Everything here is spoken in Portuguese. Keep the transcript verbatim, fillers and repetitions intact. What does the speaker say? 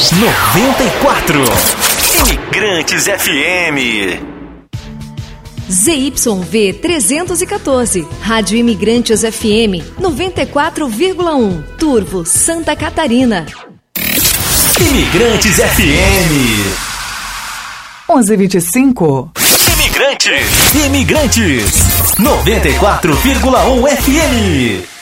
noventa e quatro. Imigrantes F M. Z Y V trezentos e quatorze, Rádio Imigrantes F M noventa e quatro vírgula um, Turvo, Santa Catarina. Imigrantes F M. onze e vinte e cinco. Imigrantes. Imigrantes. noventa e quatro vírgula um F M.